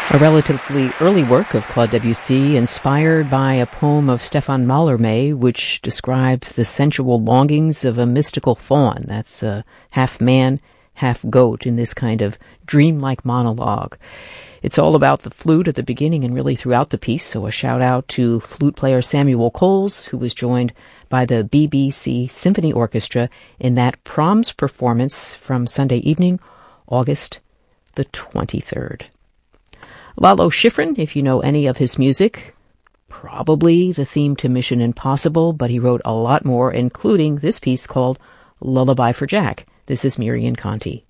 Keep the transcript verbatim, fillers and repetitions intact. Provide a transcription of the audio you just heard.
A relatively early work of Claude Debussy, inspired by a poem of Stefan Mallarmé, which describes the sensual longings of a mystical faun. That's uh, half man, half goat in this kind of dreamlike monologue. It's all about the flute at the beginning and really throughout the piece, so a shout-out to flute player Samuel Coles, who was joined by the B B C Symphony Orchestra in that Proms performance from Sunday evening, August the twenty-third. Lalo Schifrin, if you know any of his music, probably the theme to Mission Impossible, but he wrote a lot more, including this piece called Lullaby for Jack. This is Miriam Conti.